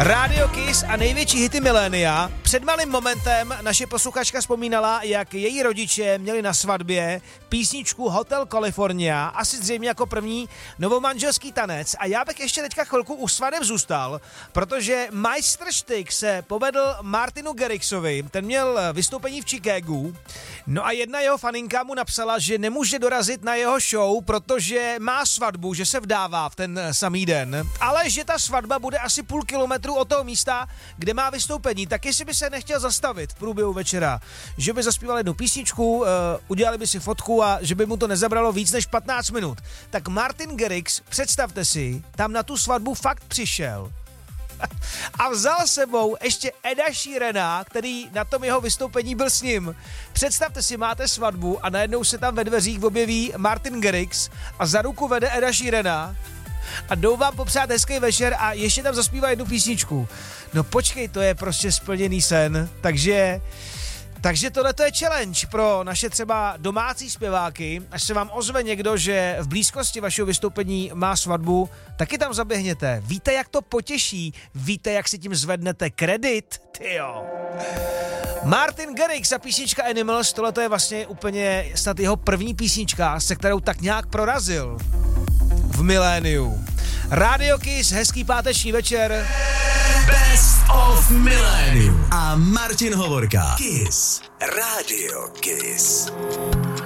Radio Kiss a největší hity milénia. Před malým momentem naše posluchačka vzpomínala, jak její rodiče měli na svatbě písničku Hotel California, asi zřejmě jako první novomanželský tanec. A já bych ještě teďka chvilku u svadeb zůstal, protože majstrštyk se povedl Martinu Garrixovi, ten měl vystoupení v Chicagu, no a jedna jeho faninka mu napsala, že nemůže dorazit na jeho show, protože má svatbu, že se vdává v ten samý den, ale že ta svatba bude asi půl kilometru od toho místa, kde má vystoupení, tak jestli by se nechtěl zastavit v průběhu večera, že by zaspíval jednu písničku, udělali by si fotku a že by mu to nezabralo víc než 15 minut. Tak Martin Garrix, představte si, tam na tu svatbu fakt přišel a vzal sebou ještě Eda Sheerana, který na tom jeho vystoupení byl s ním. Představte si, máte svatbu a najednou se tam ve dveřích objeví Martin Garrix a za ruku vede Eda Sheerana a jdou vám popřát hezký večer a ještě tam zaspívá jednu písničku. No počkej, to je prostě splněný sen. Takže tohle je challenge pro naše třeba domácí zpěváky. Až se vám ozve někdo, že v blízkosti vašeho vystoupení má svatbu, taky tam zaběhněte. Víte, jak to potěší? Víte, jak si tím zvednete kredit? Tyjo. Martin Garrix a písnička Animals, tohle je vlastně úplně snad jeho první písnička, se kterou tak nějak prorazil v miléniu. Radio Kiss, hezký páteční večer. Best of Millennium a Martin Hovorka. Kiss. Radio Kiss.